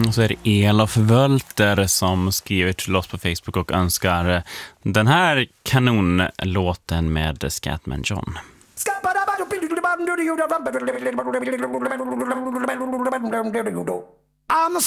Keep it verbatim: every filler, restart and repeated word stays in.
Och så är det Elof Wölter som skriver till oss på Facebook och önskar den här kanonlåten med Scatman John. I'm a